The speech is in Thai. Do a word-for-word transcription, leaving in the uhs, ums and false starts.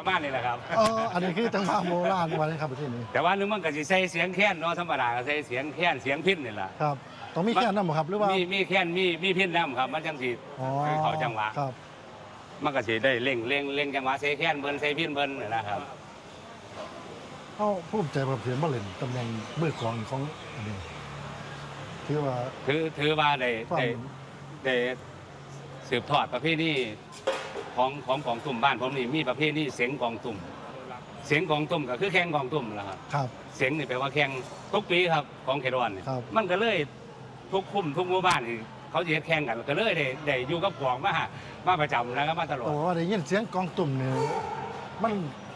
ประมาณนี้แหละครับเอออันนี้คือจังหวะโบราณวันนี้ครับประเทศนี้แต่ว่านึกมันก็สิใส่เสียงแค้นเนาะธรรมดาก็ใส่เสียงแค้นเสียงพิณนี่แหละครับต้องมีแค่นั้นบ่ครับหรือว่ามีมีแค้นมีมีพิณน้ำครับมันจังสิคือเขาจังหวะครับมันก็สิได้เร่งเร่งเร่งจังหวะใส่แค้นเบิ่นใส่พิณเบิ่นนี่นะครับเขาภูมิใจกับเสียงบ่เล่นตำแหน่งมือของของอันนี้ถือว่าถือถือว่าได้ได้ได้สืบทอดประเพณีของของกองตุ่มบ้านผมนี่มีประเพณีเสียงกองตุ่มเสียงกองตุ่มก็คือแข่งกองตุ่มแหละครับครับเสียงนี่แปลว่าแข่งทุกปีครับของเขตวันนี่มันก็เลยทุกคุ้มทุกหมู่บ้านนี่เขาจะแข่งกันก็เลยได้ได้อยู่กับกองมามาประจำนะครับมาตลอดโอ้ได้ยินเสียงกองตุ่มเนี่ยมัน